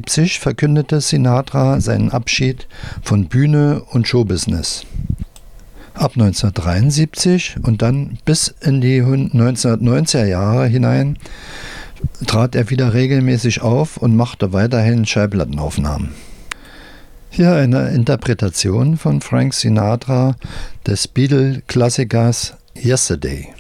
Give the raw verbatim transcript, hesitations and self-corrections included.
neunzehnhundertneunundsiebzig verkündete Sinatra seinen Abschied von Bühne und Showbusiness. Ab neunzehnhundertdreiundsiebzig und dann bis in die neunzehnhundertneunziger Jahre hinein trat er wieder regelmäßig auf und machte weiterhin Schallplattenaufnahmen. Hier eine Interpretation von Frank Sinatra des Beatle-Klassikers Yesterday.